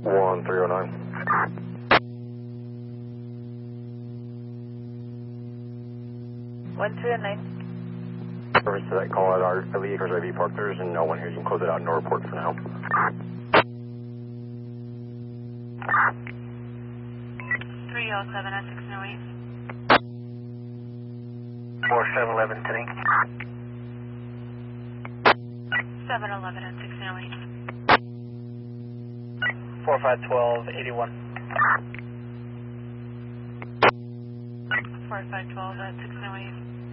1309. One two and 9. Service to that call out our LE cars IV parked. There isn't no one here. You can close it out and no report for now. 307 at 608. 4711 today. 711 at 608. 451281. 4512 at 608.